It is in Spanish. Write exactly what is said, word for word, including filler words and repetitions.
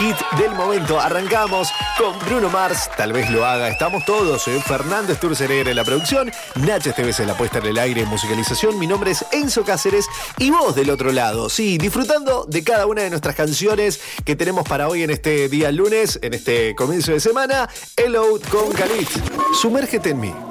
hit del momento. Arrancamos con Bruno Mars, Tal vez lo haga. Estamos todos, ¿eh? Fernando Sturzenegger en la producción, Nacho Esteves en la puesta en el aire y musicalización. Mi nombre es Enzo Cáceres y vos del otro lado. Sí, disfrutando de cada una de nuestras canciones que tenemos para hoy en este día lunes, en este comienzo de semana. Hello con Khalid. Sumérgete en mí.